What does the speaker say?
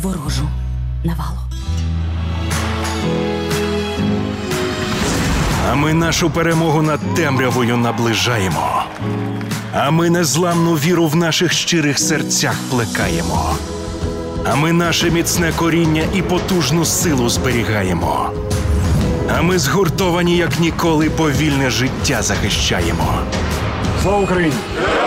ворожу навалу. А ми нашу перемогу над темрявою наближаємо. А ми незламну віру в наших щирих серцях плекаємо. А ми наше міцне коріння і потужну силу зберігаємо. А ми згуртовані, як ніколи, повільне життя захищаємо. Слава Україні!